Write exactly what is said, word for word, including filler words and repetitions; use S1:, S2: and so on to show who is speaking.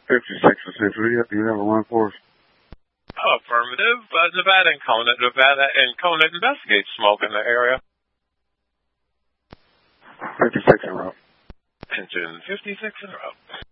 S1: fifty-six for Century. Do you have a one for us?
S2: Affirmative. Uh, Nevada and Conant. Nevada and Conant investigate smoke in the area.
S1: fifty-six in route.
S2: Engine fifty-six in route.